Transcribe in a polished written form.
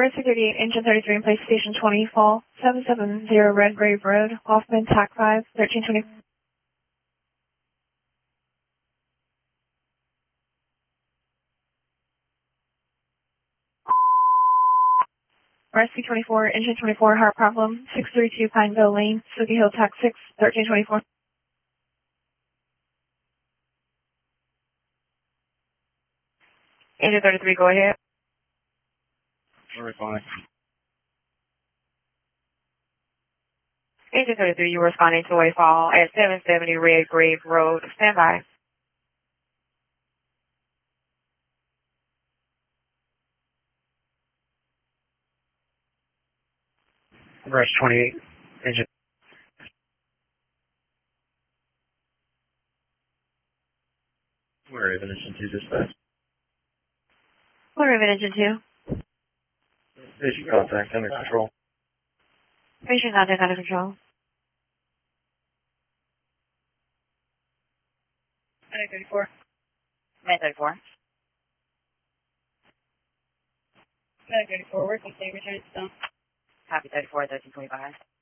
Rescue 38, Engine 33 in place, Station 20, Fall 770 Red Grave Road, Hoffman, TAC 5, 1320. Rescue 24, Engine 24, Heart Problem, 632 Pineville Lane, Spooky Hill, TAC 6, 1324. Engine 33, go ahead. We're responding. Engine 33, you were responding to a fall at 770 Red Grave Road. Stand by. Rush 28, engine. We're Raven Engine 2 dispatch. We're Raven Engine 2. Station contact under control. Station contact under control. Medic 34. Medic 34. Medic 34, working state, return to stone. Copy 34, 1325.